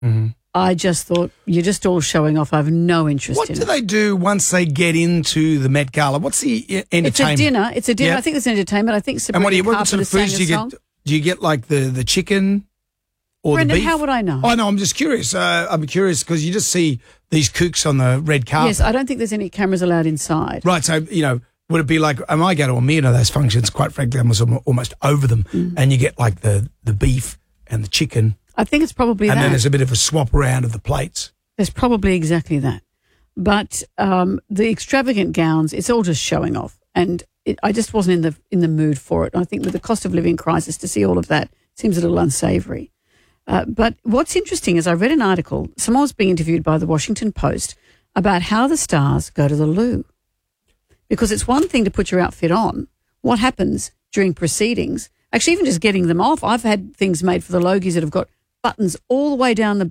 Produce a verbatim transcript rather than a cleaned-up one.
Mm-hmm. I just thought, you're just all showing off. I have no interest What in do it. they do once they get into the Met Gala? What's the uh, entertainment? It's a dinner. It's a dinner. Yeah. I think it's entertainment. I think Sabrina And what do you? What sort Carpenter of foods do you sang a get? song. Do you get like the, the chicken or Brendan, the beef? how would I know? Oh no, I'm just curious. Uh, I'm curious because you just see these kooks on the red carpet. Yes, I don't think there's any cameras allowed inside. Right. So you know, would it be like? Um, I go to a million of those functions. Quite frankly, I'm almost, almost over them, Mm. and you get like the the beef and the chicken, I think it's probably and that. then there's a bit of a swap around of the plates. There's probably exactly that. But um, the extravagant gowns, it's all just showing off. And it, I just wasn't in the in the mood for it. I think with the cost of living crisis, to see all of that seems a little unsavoury. Uh, but what's interesting is I read an article, someone was being interviewed by the Washington Post about how the stars go to the loo. Because it's one thing to put your outfit on. What happens during proceedings, actually even just getting them off. I've had things made for the Logies that have got buttons all the way down the